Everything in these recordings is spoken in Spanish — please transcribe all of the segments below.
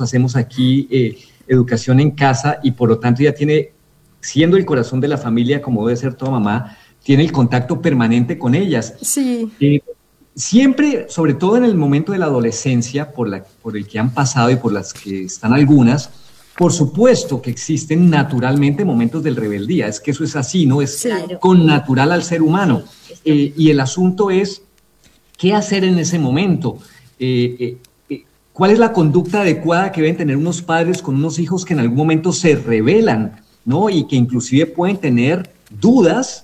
hacemos aquí educación en casa y por lo tanto ella tiene, siendo el corazón de la familia, como debe ser toda mamá, tiene el contacto permanente con ellas. Sí. Siempre, sobre todo en el momento de la adolescencia, por el que han pasado y por las que están algunas, por supuesto que existen naturalmente momentos de rebeldía, es que eso es así, ¿no? Es connatural al ser humano. Y el asunto es, ¿qué hacer en ese momento? ¿Cuál es la conducta adecuada que deben tener unos padres con unos hijos que en algún momento se rebelan, ¿no? Y que inclusive pueden tener dudas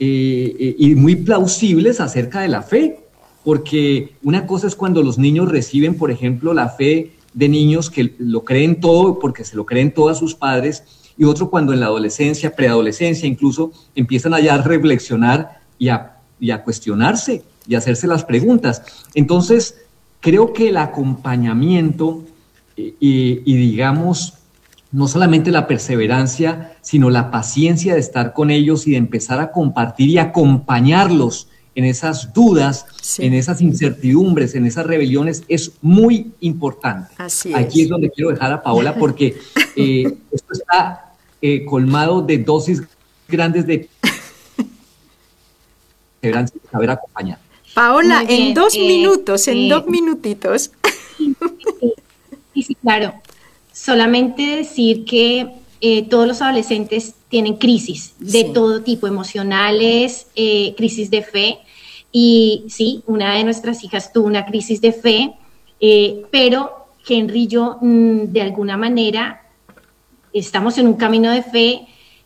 y muy plausibles acerca de la fe? Porque una cosa es cuando los niños reciben, por ejemplo, la fe de niños que lo creen todo porque se lo creen todo a sus padres, y otro cuando en la adolescencia, preadolescencia incluso, empiezan a ya reflexionar y a cuestionarse y a hacerse las preguntas. Entonces, creo que el acompañamiento y digamos, no solamente la perseverancia, sino la paciencia de estar con ellos y de empezar a compartir y acompañarlos en esas dudas, en esas incertidumbres, en esas rebeliones, es muy importante. Aquí es donde quiero dejar a Paola porque esto está colmado de dosis grandes de perseverancia y saber acompañar. Paola, en 2 minutos, en 2 minutitos. Sí, claro. Solamente decir que todos los adolescentes tienen crisis de todo tipo, emocionales, crisis de fe. Y sí, una de nuestras hijas tuvo una crisis de fe, pero Henry y yo, de alguna manera, estamos en un camino de fe.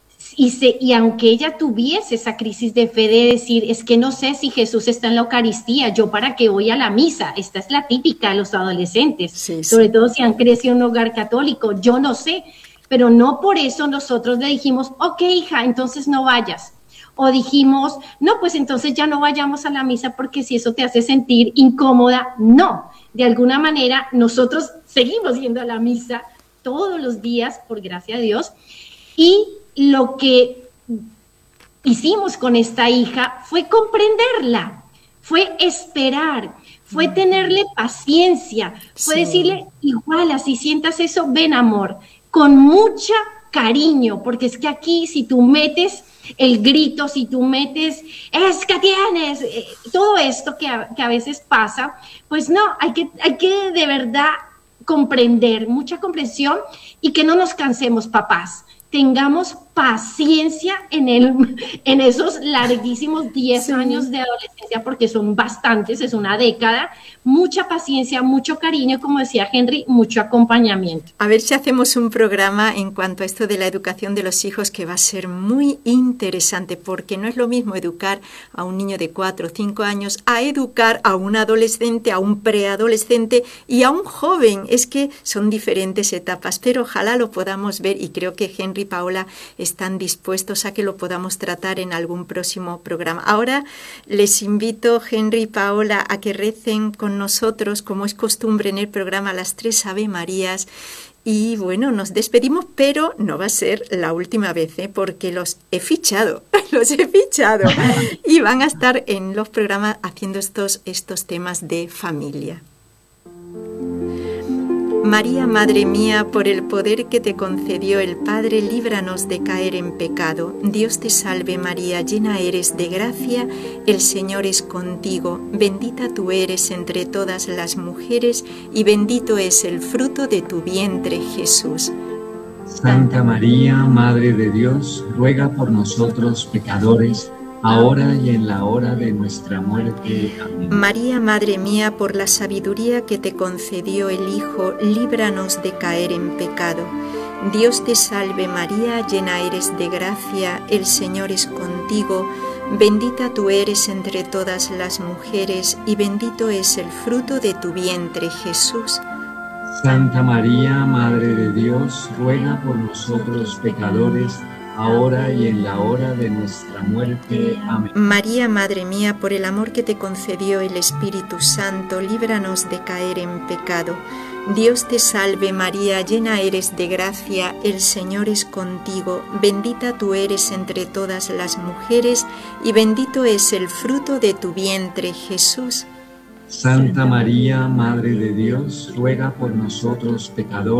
Y aunque ella tuviese esa crisis de fe de decir, es que no sé si Jesús está en la Eucaristía, yo para qué voy a la misa, esta es la típica de los adolescentes, sobre todo si han crecido en un hogar católico, yo no sé, pero no por eso nosotros le dijimos, ok hija, entonces no vayas, o dijimos, no, pues entonces ya no vayamos a la misa porque si eso te hace sentir incómoda, no, de alguna manera nosotros seguimos yendo a la misa todos los días, por gracia de Dios, y lo que hicimos con esta hija fue comprenderla, fue esperar, fue tenerle paciencia, fue decirle, igual, así sientas eso, ven amor, con mucha cariño, porque es que aquí si tú metes el grito, si tú metes, es que tienes, todo esto que a veces pasa, pues no, hay que de verdad comprender, mucha comprensión y que no nos cansemos, papás. Tengamos paciencia en esos larguísimos 10 años de adolescencia, porque son bastantes, es una década, mucha paciencia, mucho cariño, como decía Henry, mucho acompañamiento. A ver si hacemos un programa en cuanto a esto de la educación de los hijos que va a ser muy interesante, porque no es lo mismo educar a un niño de 4 o 5 años a educar a un adolescente, a un preadolescente y a un joven. Es que son diferentes etapas, pero ojalá lo podamos ver y creo que Henry y Paola están dispuestos a que lo podamos tratar en algún próximo programa. Ahora les invito, Henry y Paola, a que recen con nosotros, como es costumbre en el programa, las 3 Ave Marías. Y bueno, nos despedimos, pero no va a ser la última vez, porque los he fichado y van a estar en los programas haciendo estos temas de familia. María, Madre mía, por el poder que te concedió el Padre, líbranos de caer en pecado. Dios te salve María, llena eres de gracia, el Señor es contigo. Bendita tú eres entre todas las mujeres y bendito es el fruto de tu vientre, Jesús. Santa María, Madre de Dios, ruega por nosotros pecadores, ahora y en la hora de nuestra muerte. Amén. María, Madre mía, por la sabiduría que te concedió el Hijo, líbranos de caer en pecado. Dios te salve María, llena eres de gracia, el Señor es contigo, bendita tú eres entre todas las mujeres y bendito es el fruto de tu vientre, Jesús. Santa María, Madre de Dios, ruega por nosotros pecadores, ahora y en la hora de nuestra muerte. Amén. María, Madre mía, por el amor que te concedió el Espíritu Santo, líbranos de caer en pecado. Dios te salve María, llena eres de gracia, el Señor es contigo, bendita tú eres entre todas las mujeres y bendito es el fruto de tu vientre, Jesús. Santa María, Madre de Dios, ruega por nosotros pecadores,